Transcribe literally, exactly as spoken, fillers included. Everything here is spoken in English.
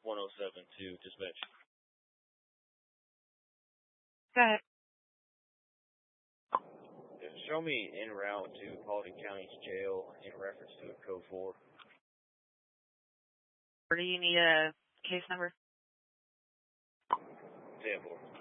one oh seven to dispatch. Go ahead. Show me en route to Paulding County's jail in reference to a code four. Or do you need a case number? ten four.